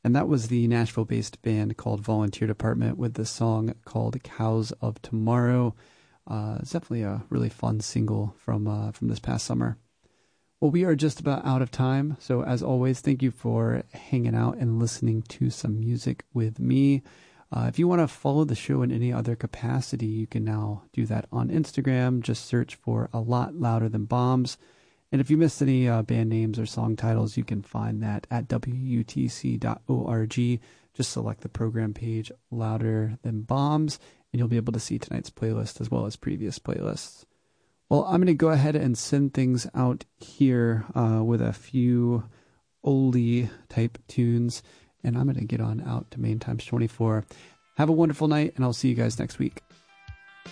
And that was the Nashville-based band called Volunteer Department with the song called Cows of Tomorrow. It's definitely a really fun single from this past summer. Well, we are just about out of time. So as always, thank you for hanging out and listening to some music with me. If you want to follow the show in any other capacity, you can now do that on Instagram. Just search for A Lot Louder Than Bombs. And if you missed any band names or song titles, you can find that at wutc.org. Just select the program page, Louder Than Bombs, and you'll be able to see tonight's playlist as well as previous playlists. Well, I'm going to go ahead and send things out here with a few oldie type tunes, and I'm going to get on out to Main Times 24. Have a wonderful night, and I'll see you guys next week.